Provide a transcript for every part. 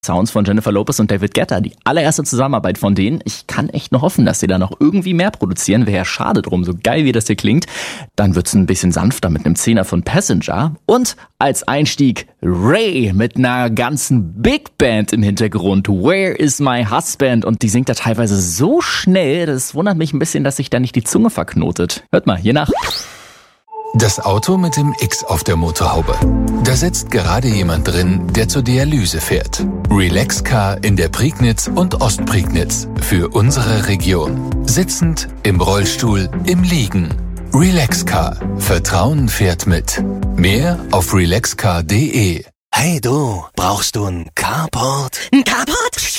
Sounds von Jennifer Lopez und David Guetta, die allererste Zusammenarbeit von denen. Ich kann echt nur hoffen, dass sie da noch irgendwie mehr produzieren. Wäre ja schade drum, so geil wie das hier klingt. Dann wird's ein bisschen sanfter mit einem 10er von Passenger. Und als Einstieg Ray mit einer ganzen Big Band im Hintergrund. Where is my husband? Und die singt da teilweise so schnell, das wundert mich ein bisschen, dass sich da nicht die Zunge verknotet. Hört mal, hier nach. Das Auto mit dem X auf der Motorhaube. Da sitzt gerade jemand drin, der zur Dialyse fährt. Relax-Car in der Prignitz und Ostprignitz. Für unsere Region. Sitzend, im Rollstuhl, im Liegen. Relax-Car. Vertrauen fährt mit. Mehr auf relaxcar.de. Hey du, brauchst du einen Carport? Ein Carport?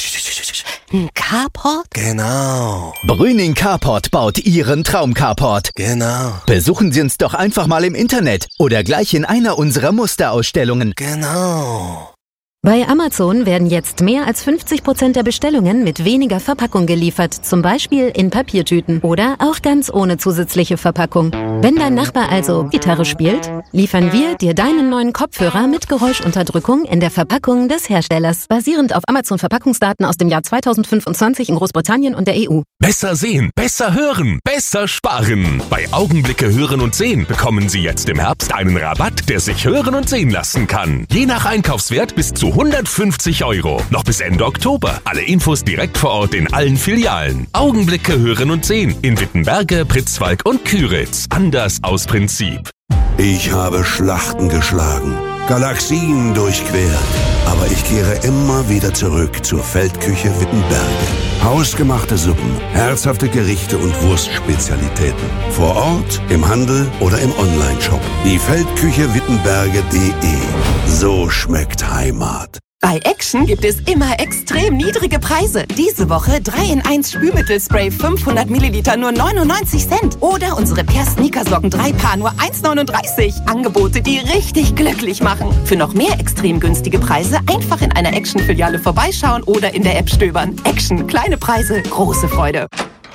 Ein Carport? Genau. Brüning Carport baut Ihren Traum-Carport. Genau. Besuchen Sie uns doch einfach mal im Internet oder gleich in einer unserer Musterausstellungen. Genau. Bei Amazon werden jetzt mehr als 50% der Bestellungen mit weniger Verpackung geliefert, zum Beispiel in Papiertüten oder auch ganz ohne zusätzliche Verpackung. Wenn dein Nachbar also Gitarre spielt, liefern wir dir deinen neuen Kopfhörer mit Geräuschunterdrückung in der Verpackung des Herstellers, basierend auf Amazon-Verpackungsdaten aus dem Jahr 2025 in Großbritannien und der EU. Besser sehen, besser hören, besser sparen. Bei Augenblicke Hören und Sehen bekommen Sie jetzt im Herbst einen Rabatt, der sich hören und sehen lassen kann. Je nach Einkaufswert bis zu 150 €. Noch bis Ende Oktober. Alle Infos direkt vor Ort in allen Filialen. Augenblicke Hören und Sehen in Wittenberge, Pritzwalk und Küritz. Anders aus Prinzip. Ich habe Schlachten geschlagen, Galaxien durchquert, aber ich kehre immer wieder zurück zur Feldküche Wittenberge. Hausgemachte Suppen, herzhafte Gerichte und Wurstspezialitäten. Vor Ort, im Handel oder im Onlineshop. Die Feldküche Wittenberge.de. So schmeckt Heimat. Bei Action gibt es immer extrem niedrige Preise. Diese Woche 3-in-1 Spülmittelspray 500 Milliliter nur 99 Cent. Oder unsere Per-Sneakersocken 3 Paar nur 1,39. Angebote, die richtig glücklich machen. Für noch mehr extrem günstige Preise einfach in einer Action-Filiale vorbeischauen oder in der App stöbern. Action, kleine Preise, große Freude.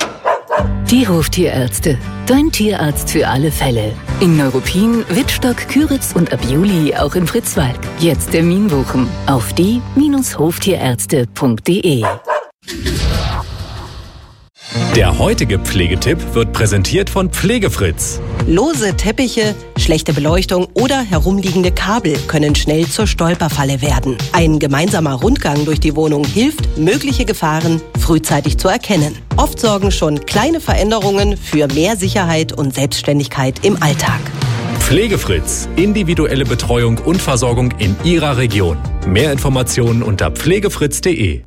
Die Hoftierärzte. Dein Tierarzt für alle Fälle. In Neuruppin, Wittstock, Küritz und ab Juli auch in Pritzwalk. Jetzt Termin buchen auf die-hoftierärzte.de. Der heutige Pflegetipp wird präsentiert von Pflegefritz. Lose Teppiche, schlechte Beleuchtung oder herumliegende Kabel können schnell zur Stolperfalle werden. Ein gemeinsamer Rundgang durch die Wohnung hilft, mögliche Gefahren frühzeitig zu erkennen. Oft sorgen schon kleine Veränderungen für mehr Sicherheit und Selbstständigkeit im Alltag. Pflegefritz. Individuelle Betreuung und Versorgung in Ihrer Region. Mehr Informationen unter pflegefritz.de.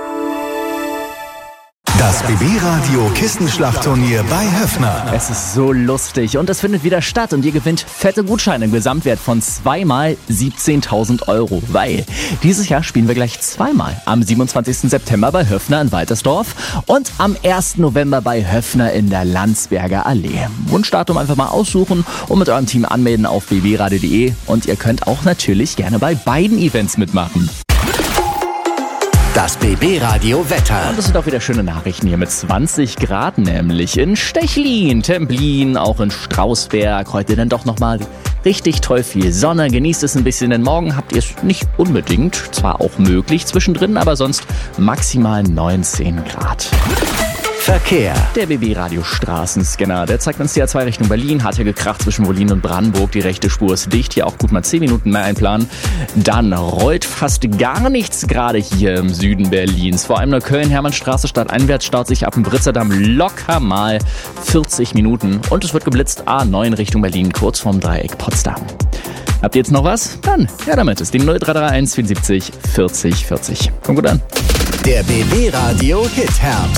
Das BB-Radio Kissenschlachtturnier bei Höffner. Es ist so lustig und es findet wieder statt und ihr gewinnt fette Gutscheine im Gesamtwert von 2 x 17.000 €, weil dieses Jahr spielen wir gleich zweimal. Am 27. September bei Höffner in Waltersdorf und am 1. November bei Höffner in der Landsberger Allee. Wunschdatum einfach mal aussuchen und mit eurem Team anmelden auf bbradio.de und ihr könnt auch natürlich gerne bei beiden Events mitmachen. Das BB-Radio Wetter. Und es sind auch wieder schöne Nachrichten hier mit 20 Grad, nämlich in Stechlin, Templin, auch in Strausberg. Heute dann doch nochmal richtig toll viel Sonne. Genießt es ein bisschen, denn morgen habt ihr es nicht unbedingt. Zwar auch möglich zwischendrin, aber sonst maximal 19 Grad. Verkehr. Der BB-Radio Straßenscanner, der zeigt uns die A2 Richtung Berlin. Hat ja gekracht zwischen Wollin und Brandenburg. Die rechte Spur ist dicht. Hier auch gut mal 10 Minuten mehr einplanen. Dann rollt fast gar nichts gerade hier im Süden Berlins. Vor allem Neukölln, Hermannstraße stadteinwärts staut sich ab dem Britzerdamm locker mal 40 Minuten. Und es wird geblitzt A9 Richtung Berlin, kurz vorm Dreieck Potsdam. Habt ihr jetzt noch was? Dann, ja damit, ist die 0331 74 40 40. Kommt gut an. Der BB-Radio Hit Herbst.